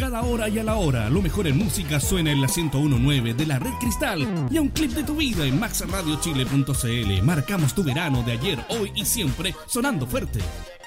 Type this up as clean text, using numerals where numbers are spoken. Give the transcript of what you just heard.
cada hora y a la hora. Lo mejor en música suena en la 101.9 de la Red Cristal y a un clip de tu vida en maxradiochile.cl. Marcamos tu verano de ayer, hoy y siempre sonando fuerte.